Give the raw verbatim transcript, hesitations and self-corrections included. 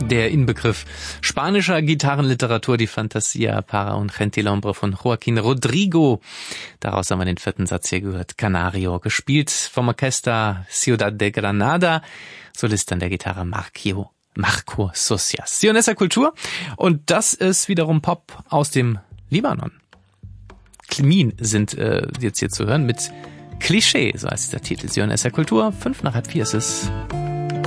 Der Inbegriff spanischer Gitarrenliteratur, die Fantasia para un gentilhombre von Joaquín Rodrigo. Daraus haben wir den vierten Satz hier gehört. Canario, gespielt vom Orchester Ciudad de Granada. Solist an der Gitarre Marco, Marco Socias. Sionessa Kultur. Und das ist wiederum Pop aus dem Libanon. Klimin sind äh, jetzt hier zu hören mit Klischee, so heißt der Titel. Sionessa Kultur. Fünf nach halb vier ist es.